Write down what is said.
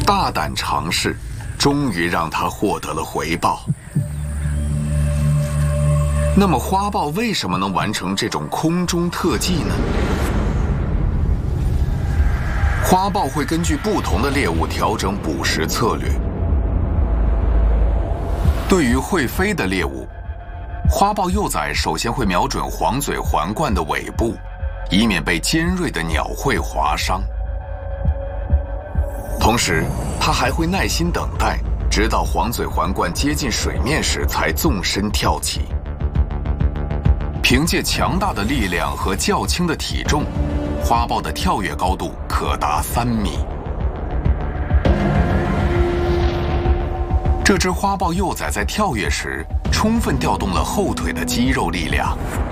大胆尝试，终于让它获得了回报。那么花豹为什么能完成这种空中特技呢？花豹会根据不同的猎物调整捕食策略。对于会飞的猎物，花豹幼崽首先会瞄准黄嘴环冠的尾部，以免被尖锐的鸟喙划伤。同时，它还会耐心等待，直到黄嘴环冠接近水面时才纵身跳起。凭借强大的力量和较轻的体重，花豹的跳跃高度可达3米。这只花豹幼崽在跳跃时，充分调动了后腿的肌肉力量，